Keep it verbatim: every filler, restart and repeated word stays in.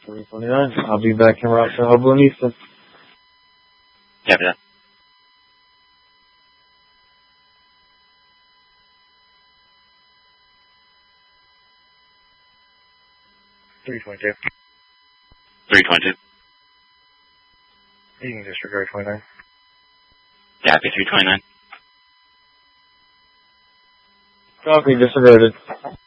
three twenty-nine. I'll be back in Rock Hubble Easton. Copy that. three twenty-two. three twenty-two. You can disregard twenty-nine. Copy, three twenty-nine. Copy, disregarded.